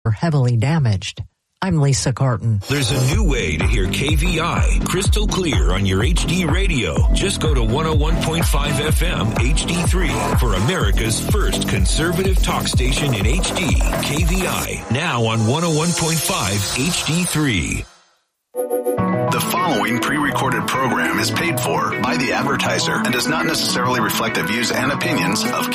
or heavily damaged. I'm Lisa Carton. There's a new way to hear KVI crystal clear on your HD radio. Just go to 101.5 FM HD3 for America's first conservative talk station in HD. KVI, now on 101.5 HD3. The following pre-recorded program is paid for by the advertiser and does not necessarily reflect the views and opinions of